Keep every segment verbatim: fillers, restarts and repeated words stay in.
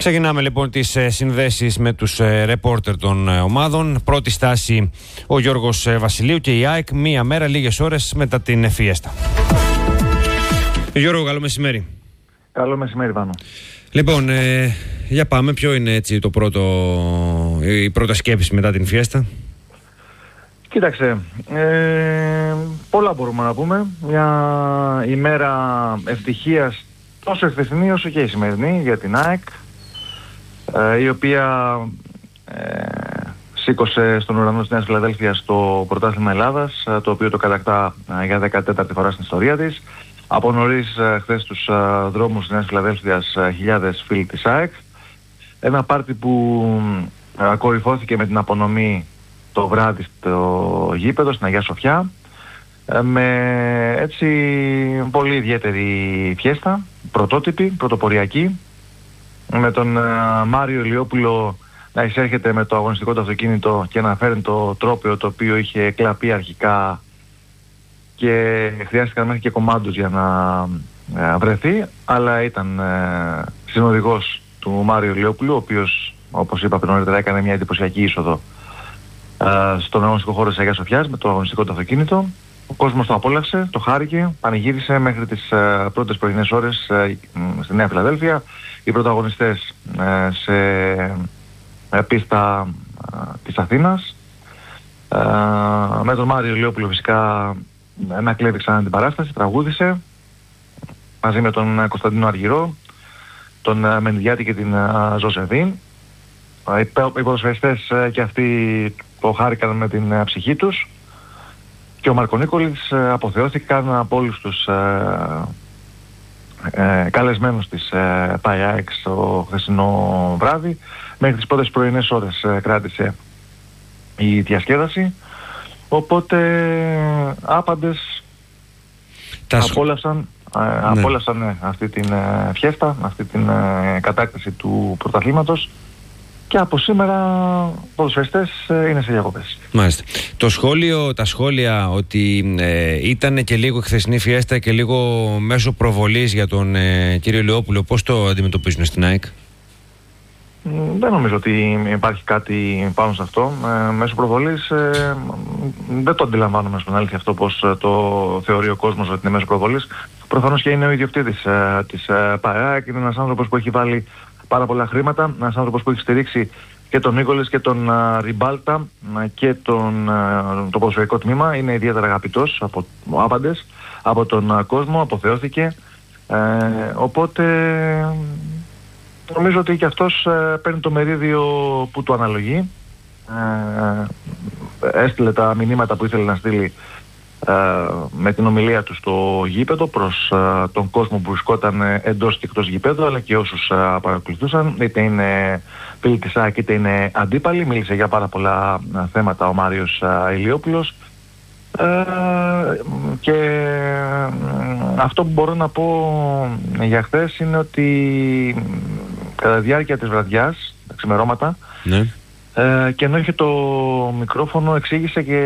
Ξεκινάμε λοιπόν τις ε, συνδέσεις με τους ε, ρεπόρτερ των ε, ομάδων. Πρώτη στάση ο Γιώργος ε, Βασιλείου και η ΑΕΚ μία μέρα, λίγες ώρες μετά την Φιέστα. Γιώργο, καλό μεσημέρι. Καλό μεσημέρι, Βάνο. Λοιπόν, ε, για πάμε. Ποιο είναι έτσι το πρώτο, η πρώτα σκέψη μετά την Φιέστα? Κοίταξε, ε, πολλά μπορούμε να πούμε. Μια ημέρα ευτυχίας, τόσο εχθεσινή όσο και η σημερινή για την ΑΕΚ, ε, η οποία ε, σήκωσε στον ουρανό της Νέας Φιλαδέλφειας το πρωτάθλημα Ελλάδας, το οποίο το κατακτά ε, για δεκατέταρτη φορά στην ιστορία της. Από νωρίς ε, χθες στους ε, δρόμους της Νέας Φιλαδέλφειας ε, χιλιάδες φίλοι της ΑΕΚ. Ένα πάρτι που ε, κορυφώθηκε με την απονομή το βράδυ στο γήπεδο στην Αγία Σοφιά, ε, με έτσι πολύ ιδιαίτερη φιέστα, πρωτότυπη, πρωτοποριακή, με τον ε, Μάριο Ηλιόπουλο να εισέρχεται με το αγωνιστικό του αυτοκίνητο και να φέρνει το τρόπαιο το οποίο είχε κλαπεί αρχικά και χρειάστηκαν μέχρι και κομμάντους για να ε, βρεθεί, αλλά ήταν ε, συνοδηγός του Μάριο Ηλιόπουλου, ο οποίος, όπως είπα πριν νωρίτερα, έκανε μια εντυπωσιακή είσοδο ε, στον αγωνιστικό χώρο της Αγίας Σοφιάς με το αγωνιστικό του αυτοκίνητο. Ο κόσμος το απόλαυσε, το χάρηκε, πανηγύρισε μέχρι τις ε, πρώτες πρωινές ώρες ε, στη Νέα Φιλαδέλφεια. Οι πρωταγωνιστές ε, σε ε, πίστα ε, της Αθήνας, ε, με τον Μάριο Ηλιόπουλο φυσικά να κλέβει ξανά την παράσταση, τραγούδισε μαζί με τον Κωνσταντίνο Αργυρό, τον Μενδιάτη και την Ζωσεβίν. Οι ποδοσφαιριστές και αυτοί το χάρηκαν με την ψυχή τους και ο Μαρκονίκολης αποθεώθηκαν από όλους τους ε, ε, καλεσμένους της ε, ΠΑΕΑΕΚ το χθεσινό βράδυ. Μέχρι τις πρώτες πρωινές ώρες ε, κράτησε η διασκέδαση. Οπότε άπαντες Τα απόλαυσαν, ναι. απόλαυσαν ναι, αυτή την ε, φιέστα, αυτή την ε, κατάκτηση του πρωταθλήματος, και από σήμερα οι ποδοσφαιριστές ε, είναι σε διακοπές. Μάλιστα. Το σχόλιο, τα σχόλια ότι ε, ήταν και λίγο χθεσινή φιέστα και λίγο μέσω προβολής για τον ε, κύριο Ηλιόπουλο, πώς το αντιμετωπίζουν στην ΑΕΚ? Δεν νομίζω ότι υπάρχει κάτι πάνω σε αυτό. Ε, μέσω προβολής ε, δεν το αντιλαμβάνομαι στην αλήθεια αυτό πως ε, το θεωρεί ο κόσμος ότι είναι μέσω προβολής. Προφανώς και είναι ο ιδιοκτήτης ε, της ε, ΠΑΕΑΚ, είναι ένας άνθρωπος που έχει βάλει πάρα πολλά χρήματα, ένας άνθρωπος που έχει στηρίξει και τον Νίκολης και τον ε, Ριμπάλτα ε, και τον, ε, το ποδοσφαιρικό τμήμα. Είναι ιδιαίτερα αγαπητός από άπαντες, από τον ε, κόσμο, αποθεώθηκε. Ε, οπότε νομίζω ότι και αυτός ε, παίρνει το μερίδιο που του αναλογεί. Ε, έστειλε τα μηνύματα που ήθελε να στείλει ε, με την ομιλία του στο γήπεδο προς ε, τον κόσμο που βρισκόταν εντός και εκτός γήπεδου, αλλά και όσους ε, παρακολουθούσαν, είτε είναι φίλοι της ΑΕΚ είτε είναι αντίπαλοι. Μίλησε για πάρα πολλά ε, θέματα ο Μάριος ε, Ηλιόπουλος. Ε, και ε, αυτό που μπορώ να πω για χθες είναι ότι κατά τη διάρκεια της βραδιάς, τα ξημερώματα, ναι. ε, και ενώ είχε το μικρόφωνο, εξήγησε και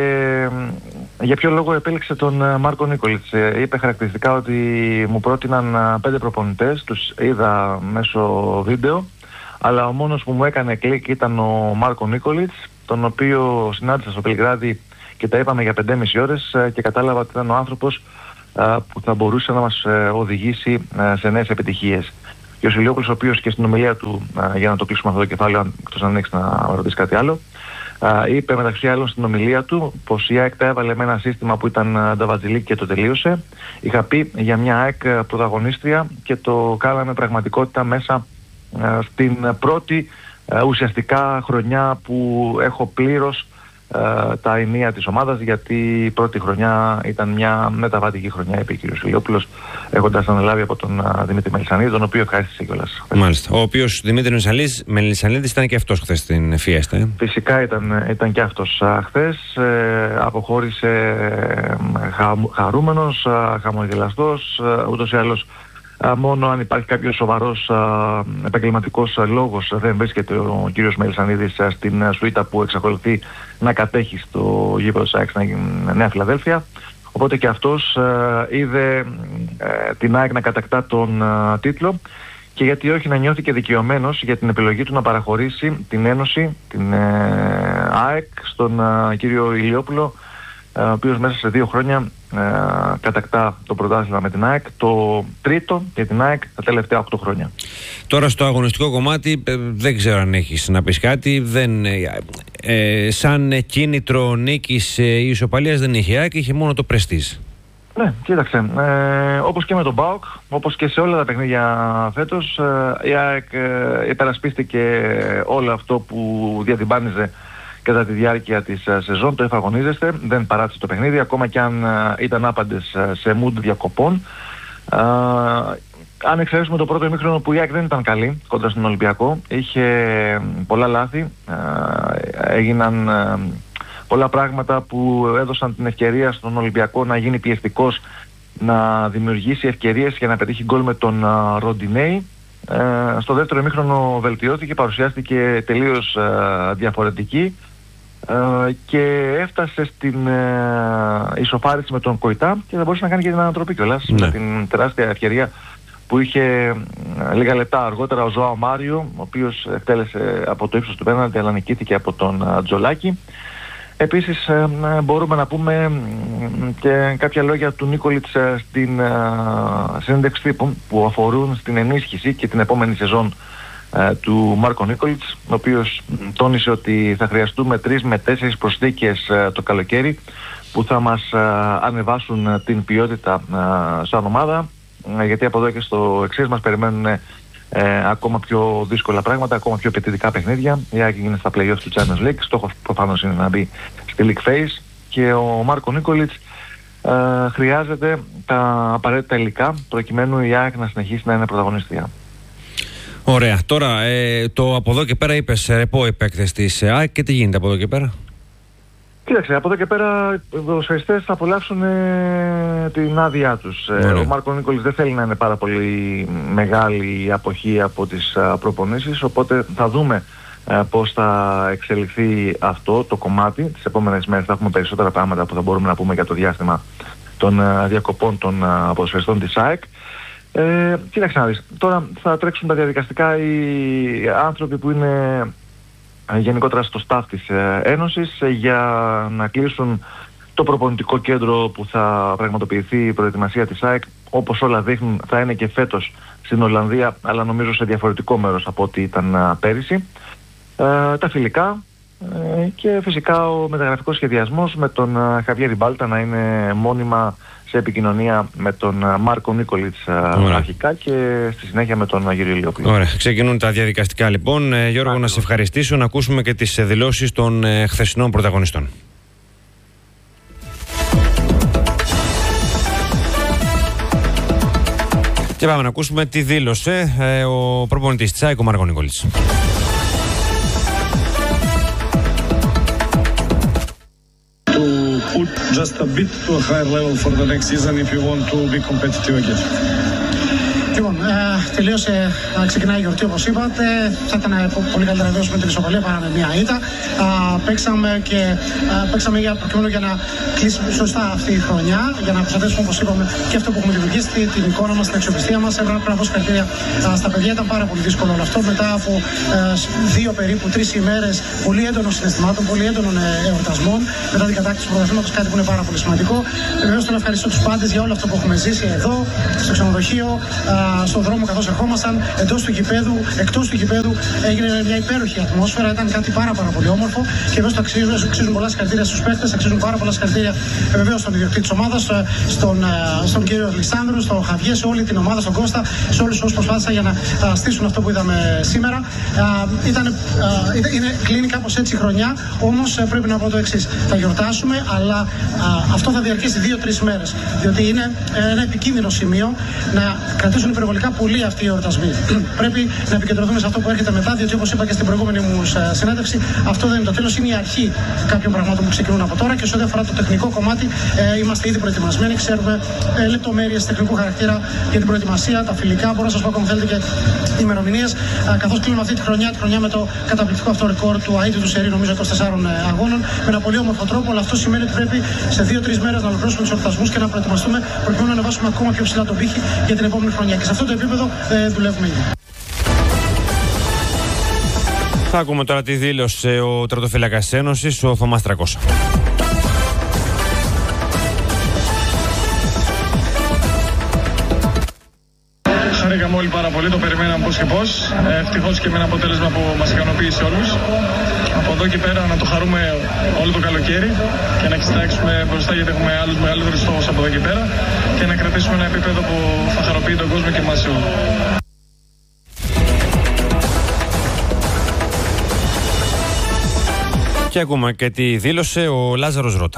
ε, για ποιο λόγο επέλεξε τον ε, Μάρκο Νίκολιτς. Ε, είπε χαρακτηριστικά ότι μου πρότειναν ε, πέντε προπονητές, τους είδα μέσω βίντεο, αλλά ο μόνος που μου έκανε κλικ ήταν ο Μάρκο Νίκολιτς, τον οποίο συνάντησα στο Βελιγράδι και τα είπαμε για πεντέμισι ώρες ε, και κατάλαβα ότι ήταν ο άνθρωπος ε, που θα μπορούσε να μας ε, οδηγήσει ε, σε νέες επιτυχίες. Και ο Ηλιόπουλος, ο οποίος και στην ομιλία του, ε, για να το κλείσουμε αυτό το κεφάλαιο, εκτός αν έχεις να ρωτήσει κάτι άλλο, ε, είπε μεταξύ άλλων στην ομιλία του πως η ΑΕΚ τα έβαλε με ένα σύστημα που ήταν νταβατζιλίκ και το τελείωσε. Είχα πει για μια ΑΕΚ πρωταγωνίστρια και το κάναμε πραγματικότητα μέσα ε, στην πρώτη ε, ουσιαστικά χρονιά που έχω πλήρως Uh, τα ενία της ομάδας, γιατί η πρώτη χρονιά ήταν μια μεταβατική χρονιά, είπε ο κ. Ηλιόπουλος, έχοντας αναλάβει από τον uh, Δημήτρη Μελισσανίδη, τον οποίο ευχαρίστησε κιόλας. Μάλιστα. Ο οποίος Δημήτρης Μελισσανίδης ήταν και αυτός χθες στην φιέστα. Ε? Φυσικά ήταν, ήταν και αυτός uh, χθες. Ε, αποχώρησε ε, χα, χαρούμενος, uh, χαμογελαστός, uh, ούτως ή άλλως. Μόνο αν υπάρχει κάποιος σοβαρός α, επαγγελματικός α, λόγος δεν βρίσκεται ο κύριος Μελισσανίδης α, στην α, σουίτα που εξακολουθεί να κατέχει στο γήπεδο της ΑΕΚ στην Νέα Φιλαδέλφεια. Οπότε και αυτός α, είδε α, την ΑΕΚ να κατακτά τον α, τίτλο και γιατί όχι να νιώθει και δικαιωμένος για την επιλογή του να παραχωρήσει την Ένωση, την ε, ΑΕΚ, στον ε, κύριο Ηλιόπουλο, ε, ο οποίος μέσα σε δύο χρόνια ε, κατακτά το πρωτάθλημα με την ΑΕΚ, το τρίτο για την ΑΕΚ τα τελευταία οκτώ χρόνια. Τώρα στο αγωνιστικό κομμάτι ε, δεν ξέρω αν έχεις να πεις κάτι. Δεν, ε, ε, σαν κίνητρο νίκης ή ε, ισοπαλίας δεν είχε ΑΕΚ, είχε μόνο το πρεστίζ. Ναι, κοίταξε, ε, όπως και με τον ΠΑΟΚ, όπως και σε όλα τα παιχνίδια φέτος, ε, η ΑΕΚ ε, υπερασπίστηκε όλο αυτό που διατυμπάνιζε κατά τη διάρκεια της ε, σεζόν, το εφαγωνίζεστε, δεν παράτησε το παιχνίδι, ακόμα και αν ε, ήταν άπαντες ε, σε mood διακοπών. Ε, αν εξαιρέσουμε το πρώτο ημίχρονο που η ΑΕΚ δεν ήταν καλή κοντά στον Ολυμπιακό, είχε πολλά λάθη, ε, έγιναν... Ε, πολλά πράγματα που έδωσαν την ευκαιρία στον Ολυμπιακό να γίνει πιεστικός, να δημιουργήσει ευκαιρίες για να πετύχει γκολ με τον uh, Ροντινέη. Ε, στο δεύτερο ημίχρονο βελτιώθηκε, παρουσιάστηκε τελείως uh, διαφορετική uh, και έφτασε στην uh, ισοφάριση με τον Κοϊτά και δεν μπορούσε να κάνει και την ανατροπή κιόλας, ναι, με την τεράστια ευκαιρία που είχε uh, λίγα λεπτά αργότερα ο Ζωάο Μάριο, ο οποίος εκτέλεσε από το ύψος του πέναλτι αλλά νικήθηκε από τον uh, Τζολάκη. Επίσης ε, μπορούμε να πούμε ε, και κάποια λόγια του Νίκολιτς ε, στην ε, συνέντευξη τύπου που αφορούν στην ενίσχυση και την επόμενη σεζόν ε, του Μάρκο Νίκολιτς, ο οποίος τόνισε ότι θα χρειαστούμε τρεις με τέσσερις προσθήκες ε, το καλοκαίρι που θα μας ε, ανεβάσουν ε, την ποιότητα ε, σαν ομάδα, ε, γιατί από εδώ και στο εξής μας περιμένουν ε, Ε, ακόμα πιο δύσκολα πράγματα, ακόμα πιο απαιτητικά παιχνίδια. Η ΑΕΚ γίνεται στα play-off του Champions League. Στόχος προφανώς είναι να μπει στη League Phase και ο Μάρκο Νίκολιτς ε, χρειάζεται τα απαραίτητα υλικά προκειμένου η ΑΕΚ να συνεχίσει να είναι πρωταγωνίστρια. Ωραία. Τώρα ε, το από εδώ και πέρα είπες ρεπό επέκτες της ΑΕΚ και τι γίνεται από εδώ και πέρα? Κοίταξε, από εδώ και πέρα οι ποδοσφαιριστές θα απολαύσουν ε, την άδειά τους. Ε, ο Μάρκο Νίκολιτς δεν θέλει να είναι πάρα πολύ μεγάλη η αποχή από τις α, προπονήσεις, οπότε θα δούμε ε, πώς θα εξελιχθεί αυτό το κομμάτι. Τις επόμενες μέρες θα έχουμε περισσότερα πράγματα που θα μπορούμε να πούμε για το διάστημα των α, διακοπών των α, ποδοσφαιριστών της ΑΕΚ. Ε, κοίταξε να δεις, τώρα θα τρέξουν τα διαδικαστικά οι άνθρωποι που είναι γενικότερα στο staff της ε, Ένωσης ε, για να κλείσουν το προπονητικό κέντρο που θα πραγματοποιηθεί η προετοιμασία της ΑΕΚ. Όπως όλα δείχνουν θα είναι και φέτος στην Ολλανδία, αλλά νομίζω σε διαφορετικό μέρος από ό,τι ήταν α, πέρυσι. Ε, τα φιλικά ε, και φυσικά ο μεταγραφικός σχεδιασμός με τον α, Χαβιέρ Ριμπάλτα να είναι μόνιμα σε επικοινωνία με τον Μάρκο Νίκολιτς αρχικά και στη συνέχεια με τον Αγγελίο Ηλιόπουλο. Ωραία. Ξεκινούν τα διαδικαστικά λοιπόν. Ε, Γιώργο, Ά, να σε ευχαριστήσω, να ακούσουμε και τις δηλώσεις των ε, χθεσινών πρωταγωνιστών. Και πάμε να ακούσουμε τι δήλωσε ε, ο προπονητής της ΑΕΚ, ο Μάρκο Νίκολιτς. Put just a bit to a higher level for the next season if you want to be competitive again. Λοιπόν, ε, τελείωσε, ε, ξεκινάει η γιορτή όπως είπατε. Θα ήταν ε, πολύ καλύτερα βέβαια με την ισοπαλία παρά με μια ήττα. Ε, παίξαμε και ε, παίξαμε για, προκειμένου για να κλείσει σωστά αυτή η χρονιά, για να προστατεύσουμε όπως είπαμε και αυτό που έχουμε δημιουργήσει, την εικόνα μας, την αξιοπιστία μας. Έπρεπε να δώσω συγχαρητήρια στα παιδιά, ήταν πάρα πολύ δύσκολο όλο αυτό. Μετά από ε, δύο περίπου τρεις ημέρες πολύ έντονων συναισθημάτων, πολύ έντονων ε, εορτασμών, μετά την κατάκτηση του πρωταθλήματος, κάτι που είναι πάρα πολύ σημαντικό. Βεβαίως θέλω να ευχαριστήσω τους πάντες για όλο αυτό που έχουμε ζήσει εδώ, στο ξενοδοχείο, ε, στον δρόμο καθώς ερχόμασταν, εντός του γηπέδου, εκτός του γηπέδου. Έγινε μια υπέροχη ατμόσφαιρα, ήταν κάτι πάρα, πάρα πολύ όμορφο και βέβαια αξίζουν, αξίζουν πολλά συγχαρητήρια στους παίκτες, αξίζουν πάρα πολλά συγχαρητήρια βεβαίως στον ιδιοκτήτη της ομάδας, στον, στον κύριο Αλεξάνδρου, στον Χαβιέ, σε όλη την ομάδα, στον Κώστα, σε όλους όσους προσπάθησαν για να α, στήσουν αυτό που είδαμε σήμερα. Α, ήταν, α, είναι, κλείνει κάπως έτσι η χρονιά, όμως πρέπει να πω το εξής. Θα γιορτάσουμε, αλλά α, αυτό θα διαρκέσει δύο-τρεις μέρες, διότι είναι ένα επικίνδυνο σημείο να κρατήσουν υπερβολικά πολύ αυτοί οι εορτασμοί. Πρέπει να επικεντρωθούμε σε αυτό που έρχεται μετά, διότι όπως είπα και στην προηγούμενη μου συνέντευξη, αυτό δεν είναι το τέλος, είναι η αρχή κάποιων πραγμάτων που ξεκινούν από τώρα και σε ό,τι αφορά το τεχνικό κομμάτι, ε, είμαστε ήδη προετοιμασμένοι, ξέρουμε ε, λεπτομέρειες τεχνικού χαρακτήρα για την προετοιμασία, τα φιλικά. Μπορώ να σας πω ακόμα θέλετε και ημερομηνίες, ε, καθώς κλείνουμε αυτή τη χρονιά, τη χρονιά με το καταπληκτικό αυτό ρεκόρ του αίτητου του σερί, νομίζω είκοσι τεσσάρων αγώνων, με ένα πολύ όμορφο τρόπο. Αλλά αυτό σημαίνει ότι πρέπει σε δύο-τρεις μέρες να ολοκληρώσουμε τους εορτασμούς και να προετοιμαστούμε προκειμένου να ανεβάσουμε ακόμα πιο ψηλά τον πύχη για την επόμενη χρονιά. Και σε αυτό το επίπεδο ε, δουλεύουμε ήδη. Θα ακούμε τώρα τη δήλωσε ο τερματοφύλακας της Ένωσης, ο Θωμάς Τρακώσα. Χαρήκαμε όλοι πάρα πολύ, το περιμέναμε πώς και πώς. Ε, ευτυχώς και με ένα αποτέλεσμα που μας ικανοποίησε όλους. Από εδώ και πέρα να το χαρούμε όλο το καλοκαίρι και να κοιτάξουμε μπροστά, γιατί έχουμε άλλους μεγαλύτερους στόχους από εδώ και πέρα, και να κρατήσουμε ένα επίπεδο που θα χαροποιεί τον κόσμο και εμάς όλους. Και ακούμε και τη δήλωσε ο Λάζαρος Ρώτα.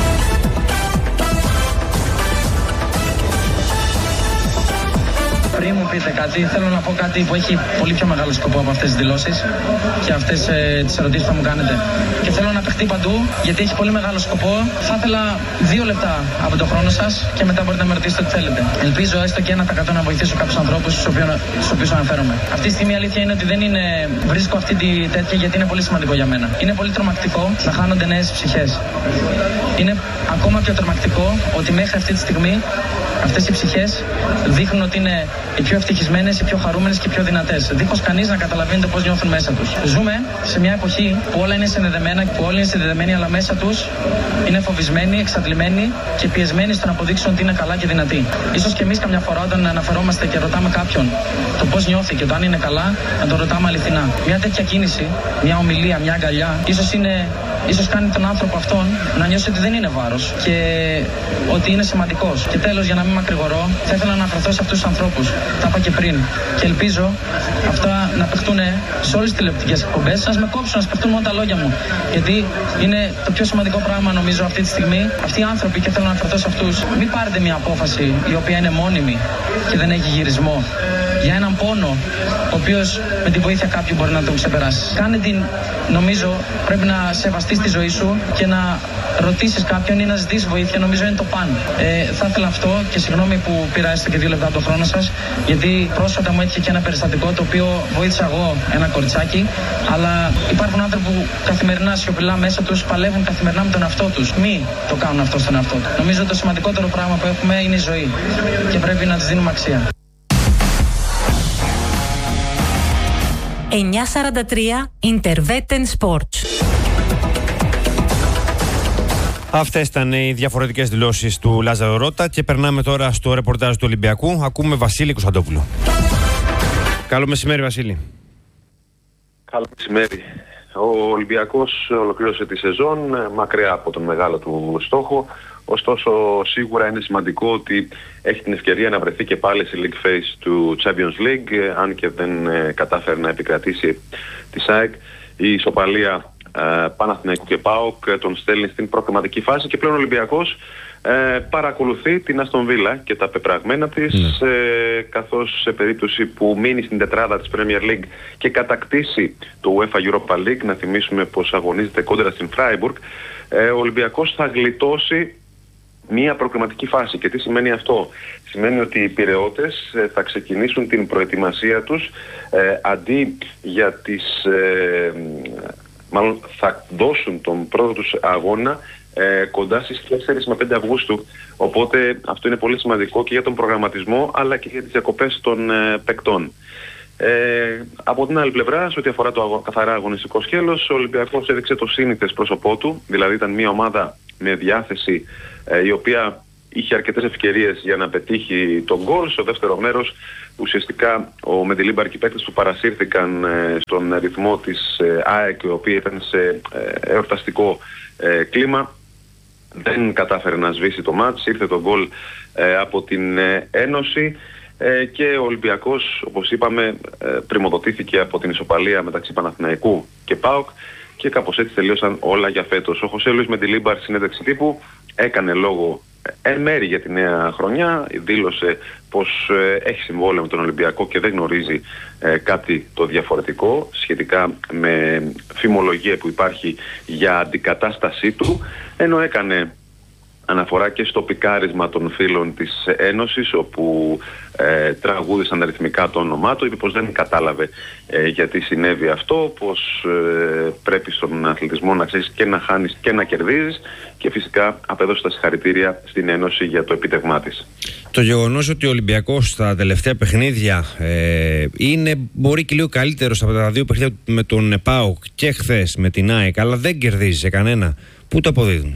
Πριν μου πείτε κάτι, θέλω να πω κάτι που έχει πολύ πιο μεγάλο σκοπό από αυτές τις δηλώσεις και αυτές ε, τις ερωτήσεις που θα μου κάνετε. Και θέλω να παιχτεί παντού, γιατί έχει πολύ μεγάλο σκοπό. Θα ήθελα δύο λεπτά από τον χρόνο σας και μετά μπορείτε να με ρωτήσετε ό,τι θέλετε. Ελπίζω έστω και ένα τοις εκατό να βοηθήσω κάποιους ανθρώπους στους οποίους αναφέρομαι. Αυτή τη στιγμή η αλήθεια είναι ότι δεν είναι. Βρίσκω αυτή τη τέτοια γιατί είναι πολύ σημαντικό για μένα. Είναι πολύ τρομακτικό να χάνονται νέες ψυχές. Είναι ακόμα πιο τρομακτικό ότι μέχρι αυτή τη στιγμή αυτές οι ψυχές δείχνουν ότι είναι οι πιο ευτυχισμένες, οι πιο χαρούμενες και οι πιο δυνατές. Δίχως κανείς να καταλαβαίνει το πώς νιώθουν μέσα τους. Ζούμε σε μια εποχή που όλα είναι συνδεδεμένα, που όλοι είναι συνδεδεμένοι, αλλά μέσα τους είναι φοβισμένοι, εξαντλημένοι και πιεσμένοι στο να αποδείξουν ότι είναι καλά και δυνατοί. Ίσως και εμείς καμιά φορά όταν αναφερόμαστε και ρωτάμε κάποιον το πώς νιώθει και το αν είναι καλά, να το ρωτάμε αληθινά. Μια τέτοια κίνηση, μια ομιλία, μια αγκαλιά, ίσως είναι. Ίσως κάνει τον άνθρωπο αυτόν να νιώσει ότι δεν είναι βάρος και ότι είναι σημαντικός. Και τέλος, για να μην μακρηγορώ, θα ήθελα να αναφερθώ σε αυτούς τους ανθρώπους. Τα είπα και πριν. Και ελπίζω αυτά να παιχτούν σε όλες τις τηλεοπτικές εκπομπές. Σας με κόψουν, να παιχτούν μόνο τα λόγια μου. Γιατί είναι το πιο σημαντικό πράγμα, νομίζω, αυτή τη στιγμή. Αυτοί οι άνθρωποι, και θέλω να αναφερθώ σε αυτούς, μην πάρετε μια απόφαση η οποία είναι μόνιμη και δεν έχει γυρισμό. Για έναν πόνο, ο οποίος με τη βοήθεια κάποιου μπορεί να τον ξεπεράσει. Κάνε την, νομίζω, πρέπει να σεβαστείς τη ζωή σου και να ρωτήσεις κάποιον ή να ζητήσεις βοήθεια, νομίζω είναι το παν. Ε, θα ήθελα αυτό και συγγνώμη που πήρα έστω και δύο λεπτά από τον χρόνο σας, γιατί πρόσφατα μου έτυχε και ένα περιστατικό το οποίο βοήθησα εγώ ένα κοριτσάκι, αλλά υπάρχουν άνθρωποι που καθημερινά σιωπηλά μέσα τους παλεύουν καθημερινά με τον εαυτό τους. Μη το κάνουν αυτό στον εαυτό του. Νομίζω το σημαντικότερο πράγμα που έχουμε είναι η ζωή και πρέπει να της δίνουμε αξία. εννιακόσια σαράντα τρία Interveten Sports. Αυτές ήταν οι διαφορετικές δηλώσεις του Λάζαρο Ρώτα και περνάμε τώρα στο ρεπορτάζ του Ολυμπιακού. Ακούμε Βασίλη Κωνσταντόπουλο. Καλό μεσημέρι, Βασίλη. Καλό μεσημέρι. Ο Ολυμπιακός ολοκλήρωσε τη σεζόν μακριά από τον μεγάλο του στόχο. Ωστόσο, σίγουρα είναι σημαντικό ότι έχει την ευκαιρία να βρεθεί και πάλι σε league phase του Champions League, αν και δεν ε, κατάφερε να επικρατήσει τη ΑΕΚ. Η ισοπαλία ε, Παναθηναϊκού και ΠΑΟΚ τον στέλνει στην προκριματική φάση και πλέον ο Ολυμπιακός ε, παρακολουθεί την Αστον Βίλα και τα πεπραγμένα της, mm. ε, καθώς σε περίπτωση που μείνει στην τετράδα της Premier League και κατακτήσει το UEFA Europa League, να θυμίσουμε πως αγωνίζεται κόντρα στην Freiburg, ε, ο Ολυμπιακός θα γλιτώσει μία προκριματική φάση. Και τι σημαίνει αυτό? Σημαίνει ότι οι Πειραιώτες ε, θα ξεκινήσουν την προετοιμασία τους ε, αντί για τις... Ε, μάλλον θα δώσουν τον πρώτο τους αγώνα ε, κοντά στις τέσσερις με πέντε Αυγούστου. Οπότε αυτό είναι πολύ σημαντικό και για τον προγραμματισμό αλλά και για τις διακοπές των ε, παικτών. Ε, από την άλλη πλευρά, σε ό,τι αφορά το αγω... καθαρά αγωνιστικό σκέλος, ο Ολυμπιακός έδειξε το σύνηθες πρόσωπό του, δηλαδή ήταν μια ομάδα με διάθεση η οποία είχε αρκετές ευκαιρίες για να πετύχει τον γκολ. Στο δεύτερο μέρος ουσιαστικά ο Μεντιλίμπαρ και οι παίκτες του παρασύρθηκαν ε, στον ρυθμό της ε, ΑΕΚ, η οποία ήταν σε ε, εορταστικό ε, κλίμα. Δεν κατάφερε να σβήσει το μάτς, ήρθε το γκολ ε, από την ε, Ένωση ε, και ο Ολυμπιακός, όπως είπαμε, ε, πριμοδοτήθηκε από την ισοπαλία μεταξύ Παναθηναϊκού και ΠΑΟΚ και κάπως έτσι τελείωσαν όλα για φέτος. Ο Χωσέ Λουίς Μεντιλίμπαρ, συνέντευξη τύπου, έκανε λόγο εν μέρη για τη νέα χρονιά, δήλωσε πως ε, έχει συμβόλαιο με τον Ολυμπιακό και δεν γνωρίζει ε, κάτι το διαφορετικό σχετικά με φημολογία που υπάρχει για αντικατάστασή του, ενώ έκανε αναφορά και στο πικάρισμα των φίλων της Ένωσης, όπου ε, τραγούδησαν ρυθμικά το όνομά του, είπε πως δεν κατάλαβε ε, γιατί συνέβη αυτό, πως ε, πρέπει στον αθλητισμό να ξέρεις και να χάνεις και να κερδίζεις, και φυσικά απέδωσε τα συγχαρητήρια στην Ένωση για το επίτευγμά της. Το γεγονός ότι ο Ολυμπιακός στα τελευταία παιχνίδια ε, είναι μπορεί και λίγο καλύτερος από τα δύο παιχνίδια με τον ΠΑΟΚ και χθες με την ΑΕΚ, αλλά δεν κερδίζει σε κανένα, πού το αποδίδουν?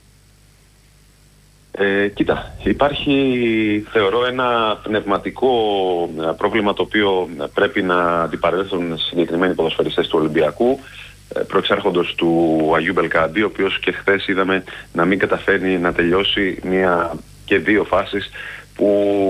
Ε, κοίτα, υπάρχει θεωρώ ένα πνευματικό πρόβλημα το οποίο πρέπει να αντιπαρέλθουν συγκεκριμένοι ποδοσφαιριστές του Ολυμπιακού, προεξάρχοντος του Αγίου Μπελκάντη, ο οποίος και χθες είδαμε να μην καταφέρνει να τελειώσει μία και δύο φάσεις που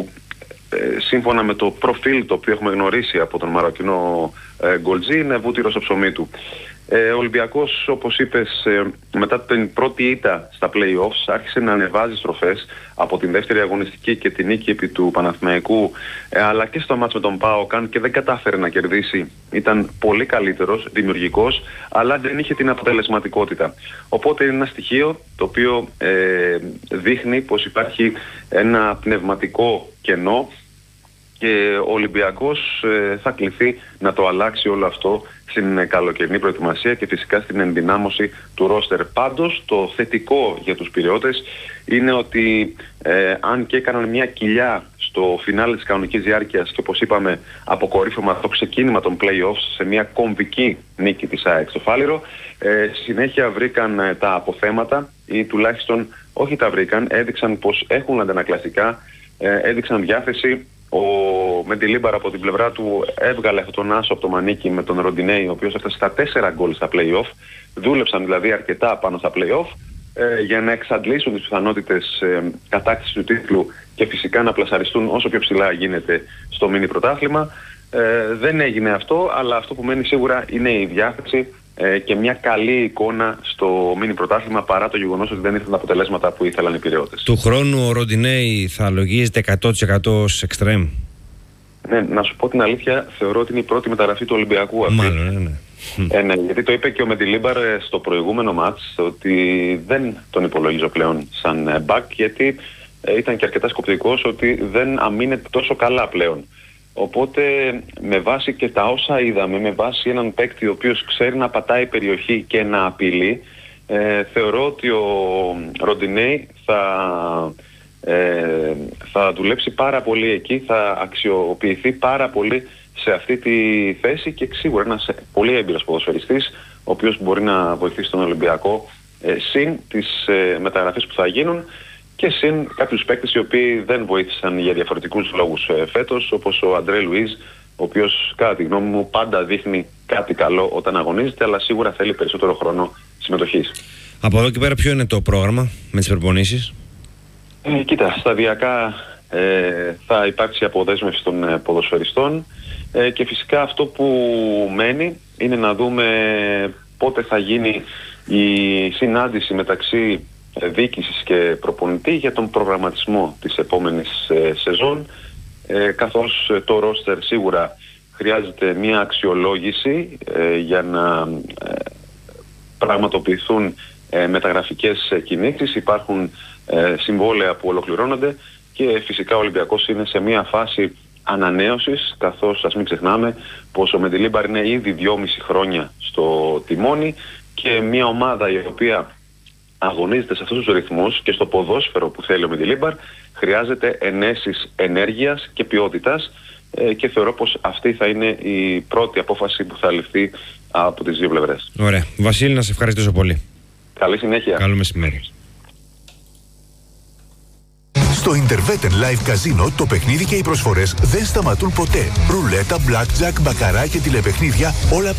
ε, σύμφωνα με το προφίλ το οποίο έχουμε γνωρίσει από τον Μαροκινό ε, γκολτζή είναι βούτυρο στο ψωμί του. Ε, ο Ολυμπιακός, όπως είπες, ε, μετά την πρώτη ήττα στα play-offs άρχισε να ανεβάζει στροφές από την δεύτερη αγωνιστική και την νίκη επί του Παναθηναϊκού, ε, αλλά και στο μάτς με τον ΠΑΟΚ, αν και δεν κατάφερε να κερδίσει, ήταν πολύ καλύτερος, δημιουργικός, αλλά δεν είχε την αποτελεσματικότητα. Οπότε είναι ένα στοιχείο το οποίο ε, δείχνει πως υπάρχει ένα πνευματικό κενό και ο Ολυμπιακός ε, θα κληθεί να το αλλάξει όλο αυτό στην καλοκαιρινή προετοιμασία και φυσικά στην ενδυνάμωση του ρόστερ. Πάντως το θετικό για τους Πειραιώτες είναι ότι ε, αν και έκαναν μια κοιλιά στο φινάλε της κανονικής διάρκειας και όπως είπαμε αποκορύφωμα το ξεκίνημα των play-offs σε μια κομβική νίκη της ΑΕΚ στο Φάληρο, ε, συνέχεια βρήκαν ε, τα αποθέματα ή τουλάχιστον όχι τα βρήκαν, έδειξαν πως έχουν αντανακλαστικά, ε, έδειξαν διάθεση. Ο Μεντιλίμπαρ από την πλευρά του έβγαλε αυτόν τον άσο από το μανίκι με τον Ροντινέη, ο οποίος έφτασε στα τέσσερα γκολ στα play-off. Δούλεψαν δηλαδή αρκετά πάνω στα play-off ε, για να εξαντλήσουν τις πιθανότητες ε, κατάκτησης του τίτλου και φυσικά να πλασαριστούν όσο πιο ψηλά γίνεται στο μίνι πρωτάθλημα. Ε, δεν έγινε αυτό, αλλά αυτό που μένει σίγουρα είναι η διάθεση ε, και μια καλή εικόνα στο μίνι πρωτάθλημα, παρά το γεγονός ότι δεν ήρθαν τα αποτελέσματα που ήθελαν οι Πειραιώτες. Του χρόνου ο Ροντινέη θα λογίζεται εκατό τοις εκατό ως εξτρέμ? Ναι, να σου πω την αλήθεια, θεωρώ ότι είναι η πρώτη μεταγραφή του Ολυμπιακού αυτή. Μάλλον, ναι, ναι. Ε, ναι, γιατί το είπε και ο Μεντιλίμπαρ στο προηγούμενο μάτς ότι δεν τον υπολογίζω πλέον σαν back, γιατί ε, ήταν και αρκετά σκοπτικός ότι δεν αμήνεται τόσο καλά πλέον. Οπότε με βάση και τα όσα είδαμε, με βάση έναν παίκτη ο οποίος ξέρει να πατάει περιοχή και να απειλεί, ε, θεωρώ ότι ο Ροντινέη θα, ε, θα δουλέψει πάρα πολύ εκεί, θα αξιοποιηθεί πάρα πολύ σε αυτή τη θέση και σίγουρα ένας πολύ έμπειρος ποδοσφαιριστής, ο οποίος μπορεί να βοηθήσει τον Ολυμπιακό ε, συν τις ε, μεταγραφές που θα γίνουν και συν κάποιους παίκτες οι οποίοι δεν βοήθησαν για διαφορετικούς λόγους ε, φέτος, όπως ο Αντρέ Λουίζ, ο οποίος κατά τη γνώμη μου πάντα δείχνει κάτι καλό όταν αγωνίζεται, αλλά σίγουρα θέλει περισσότερο χρόνο συμμετοχής. Από εδώ και πέρα ποιο είναι το πρόγραμμα με τις προπονήσεις? Ε, κοίτα, σταδιακά ε, θα υπάρξει αποδέσμευση των ε, ποδοσφαιριστών ε, και φυσικά αυτό που μένει είναι να δούμε πότε θα γίνει η συνάντηση μεταξύ διοίκησης και προπονητή για τον προγραμματισμό της επόμενης ε, σεζόν, ε, καθώς ε, το ρόστερ σίγουρα χρειάζεται μια αξιολόγηση ε, για να ε, πραγματοποιηθούν ε, μεταγραφικές ε, κινήσεις. Υπάρχουν ε, συμβόλαια που ολοκληρώνονται και φυσικά ο Ολυμπιακός είναι σε μια φάση ανανέωσης, καθώς ας μην ξεχνάμε πως ο Μεντιλίμπαρ είναι ήδη δυόμιση χρόνια στο τιμόνι και μια ομάδα η οποία αγωνίζεται σε αυτούς τους ρυθμούς και στο ποδόσφαιρο που θέλει ο Μεντιλίμπαρ χρειάζεται ενέσεις ενέργειας και ποιότητας ε, και θεωρώ πως αυτή θα είναι η πρώτη απόφαση που θα ληφθεί από τις δύο πλευρές. Ωραία. Βασίλη, να σε ευχαριστήσω πολύ. Καλή συνέχεια. Καλό μεσημέρι. Στο Interveten Live Casino το παιχνίδι και οι προσφορές δεν σταματούν ποτέ. Ρουλέτα, blackjack, μπακαρά και τηλεπαιχνίδια, όλα